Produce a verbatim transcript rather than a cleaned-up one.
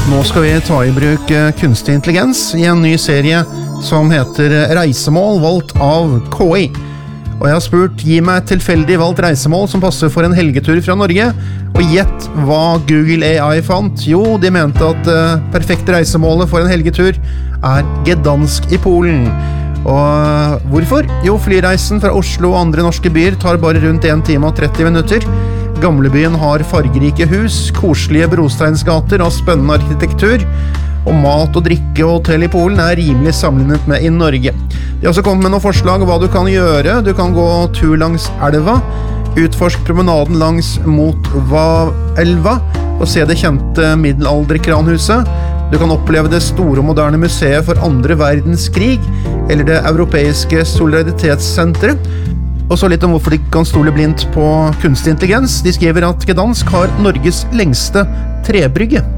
Nå skal vi ta i bruk kunstig intelligens i en ny serie som heter Reisemål valgt av K I. Og jeg har spurt, gi meg et tilfeldig valgt reisemål som passer for en helgetur fra Norge, og gjett hva Google A I fant. Jo, de mente at uh, perfekte reisemålet for en helgetur er Gdansk i Polen. Og hvorfor? Jo, flyreisen fra Oslo og andre norske byer tar bare rundt en time og tretti minutter. Gamlebyen har fargerike hus, koselige brosteinsgater og spennende arkitektur, og mat og drikke og hotell i Polen er rimelig sammenlignet med i Norge. De har også kommet med noen forslag hva du kan gjøre. Du kan gå tur langs elva, utforsk promenaden langs Motva-elva og se det kjente middelalderkranhuset. Du kan oppleve det store og moderne museet for andre verdenskrig, eller det europeiske solidaritetssenteret. Og så litt om hvorfor de kan stole blindt på kunstig intelligens. De skriver at Gdansk har Norges lengste trebrygge.